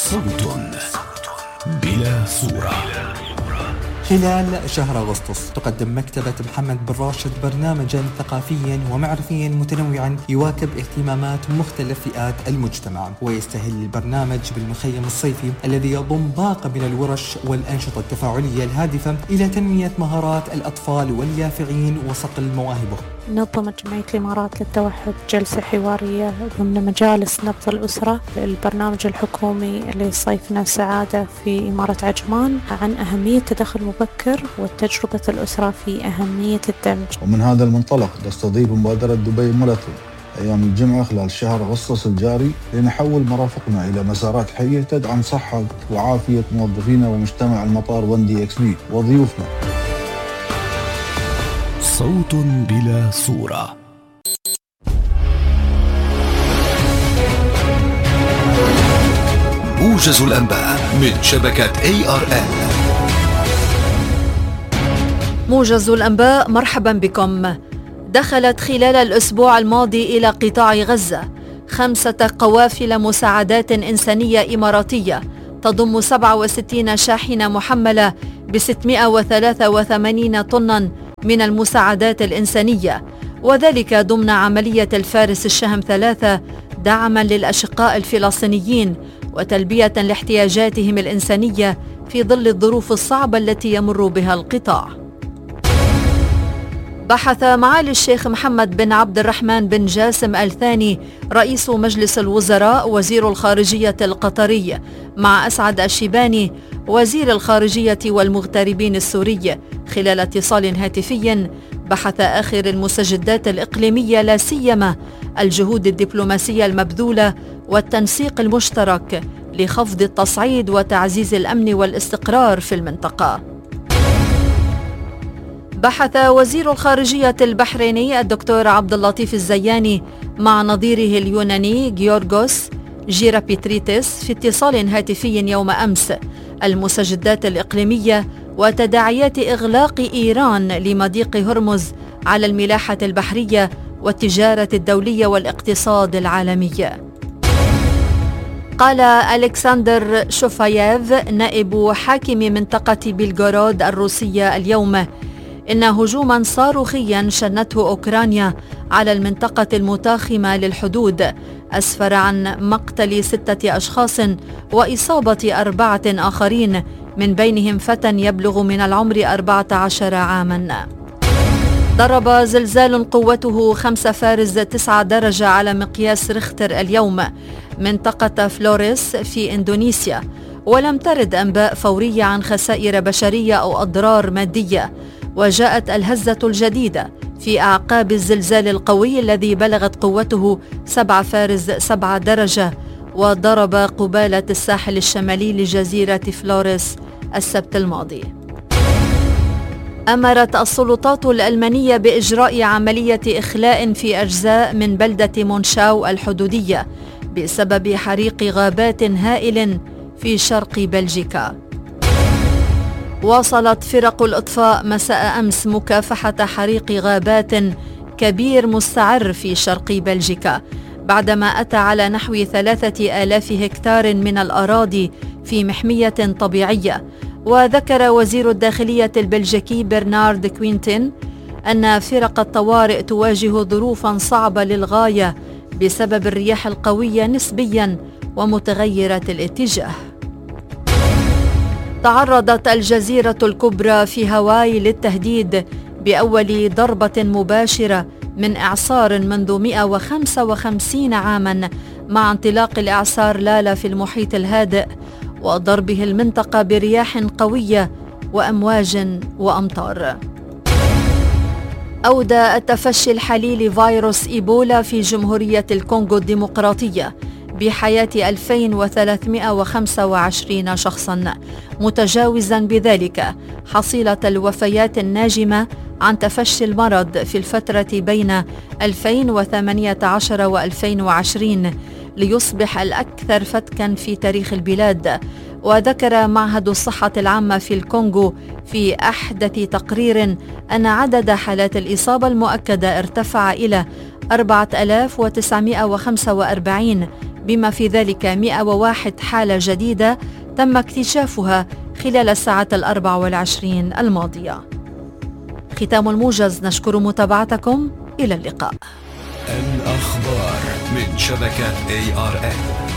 صوت بلا صورة. خلال شهر أغسطس تقدم مكتبة محمد بن راشد برنامجا ثقافيا ومعرفيا متنوعا يواكب اهتمامات مختلف فئات المجتمع، ويستهل البرنامج بالمخيم الصيفي الذي يضم باقة من الورش والأنشطة التفاعلية الهادفة إلى تنمية مهارات الأطفال واليافعين وصقل مواهبهم. نظمت جمعية الإمارات للتوحد جلسة حوارية ضمن مجالس نبض الأسرة، البرنامج الحكومي لصيفنا السعادة في إمارة عجمان، عن أهمية التدخل المبكر وتجربة الأسرة في أهمية الدمج. ومن هذا المنطلق تستضيف مبادرة دبي ماراثون أيام الجمعة خلال شهر أغسطس الجاري لنحول مرافقنا إلى مسارات حية تدعم صحة وعافية موظفينا ومجتمع المطار وندي إكس بي وضيوفنا. صوت بلا صورة. موجز الأنباء من شبكة ARN. موجز الأنباء، مرحبا بكم. دخلت خلال الأسبوع الماضي إلى قطاع غزة 5 قوافل مساعدات إنسانية إماراتية تضم 67 شاحنة محملة ب 683 طنا من المساعدات الإنسانية، وذلك ضمن عملية الفارس الشهم 3 دعما للأشقاء الفلسطينيين وتلبية لاحتياجاتهم الإنسانية في ظل الظروف الصعبة التي يمر بها القطاع. بحث معالي الشيخ محمد بن عبد الرحمن بن جاسم آل ثاني رئيس مجلس الوزراء وزير الخارجية القطري مع أسعد الشيباني وزير الخارجية والمغتربين السوري خلال اتصال هاتفي بحث آخر المستجدات الإقليمية، لا سيما الجهود الدبلوماسية المبذولة والتنسيق المشترك لخفض التصعيد وتعزيز الأمن والاستقرار في المنطقة. بحث وزير الخارجية البحريني الدكتور عبد اللطيف الزياني مع نظيره اليوناني غيورغوس جيرابيتريتس في اتصال هاتفي يوم أمس المستجدات الإقليمية وتداعيات إغلاق إيران لمضيق هرمز على الملاحة البحرية والتجارة الدولية والاقتصاد العالمي. قال ألكسندر شوفاييف نائب حاكم منطقة بلغورود الروسية اليوم إن هجوما صاروخيا شنته أوكرانيا على المنطقة المتاخمة للحدود أسفر عن مقتل 6 أشخاص وإصابة 4 آخرين، من بينهم فتى يبلغ من العمر 14 عاما. ضرب زلزال قوته 5 فارز 9 درجة على مقياس ريختر اليوم منطقة فلوريس في إندونيسيا، ولم ترد أنباء فورية عن خسائر بشرية أو أضرار مادية. وجاءت الهزة الجديدة في أعقاب الزلزال القوي الذي بلغت قوته 7 فارز 7 درجة وضرب قبالة الساحل الشمالي لجزيرة فلوريس السبت الماضي. أمرت السلطات الألمانية بإجراء عملية إخلاء في أجزاء من بلدة مونشاو الحدودية بسبب حريق غابات هائل في شرق بلجيكا. واصلت فرق الإطفاء مساء أمس مكافحة حريق غابات كبير مستعر في شرق بلجيكا بعدما أتى على نحو 3000 هكتار من الأراضي في محمية طبيعية. وذكر وزير الداخلية البلجيكي برنارد كوينتين أن فرق الطوارئ تواجه ظروفا صعبة للغاية بسبب الرياح القوية نسبيا ومتغيرة الاتجاه. تعرضت الجزيرة الكبرى في هاواي للتهديد بأول ضربة مباشرة من إعصار منذ 155 عاما مع انطلاق الإعصار لالا في المحيط الهادئ وضربه المنطقة برياح قوية وأمواج وأمطار. أودى التفشي الحالي لفيروس إيبولا في جمهورية الكونغو الديمقراطية بحياة 2325 شخصا، متجاوزا بذلك حصيلة الوفيات الناجمة عن تفشي المرض في الفترة بين 2018 و2020 ليصبح الأكثر فتكا في تاريخ البلاد. وذكر معهد الصحة العامة في الكونغو في أحدث تقرير أن عدد حالات الإصابة المؤكدة ارتفع إلى 4945 بما في ذلك 101 حالة جديدة تم اكتشافها خلال الساعات 24 الماضية. ختام الموجز، نشكر متابعتكم، إلى اللقاء. الأخبار من شبكة ARN.